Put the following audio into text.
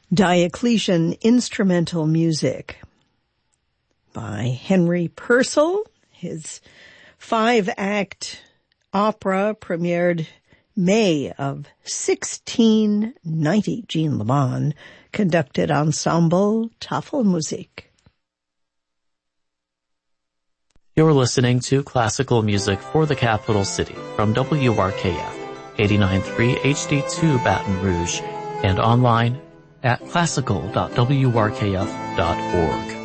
Diocletian Instrumental Music by Henry Purcell. His 5-act opera premiered May of 1690. Jean Leman conducted Ensemble Tafelmusik. You're listening to classical music for the capital city from WRKF 89.3 HD2 Baton Rouge and online at classical.wrkf.org.